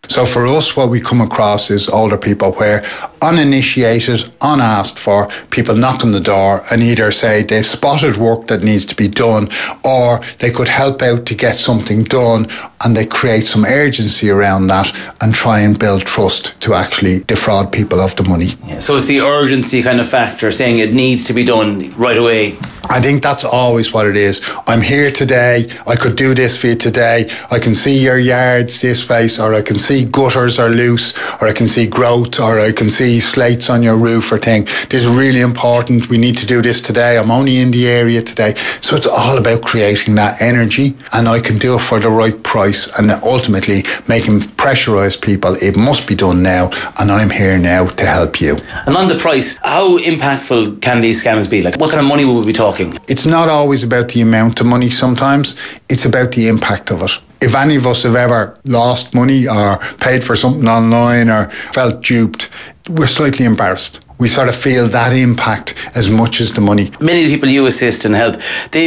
So for us, what we come across is older people where uninitiated, unasked for, people knock on the door and either say they've spotted work that needs to be done, or they could help out to get something done, and they create some urgency around that and try and build trust to actually defraud people of the money. Yeah, so it's the urgency kind of factor, saying it needs to be done right away. I think that's always what it is. I'm here today, I could do this for you today, I can see your yards this way, or I can see gutters are loose, or I can see growth, or I can see slates on your roof or thing. This is really important, we need to do this today, I'm only in the area today. So it's all about creating that energy, and I can do it for the right price, and ultimately making pressurise people, it must be done now, and I'm here now to help you. And on the price, how impactful can these scams be? Like, what kind of money will we be talking? It's not always about the amount of money sometimes, it's about the impact of it. If any of us have ever lost money or paid for something online or felt duped, we're slightly embarrassed. We sort of feel that impact as much as the money. Many of the people you assist and help, they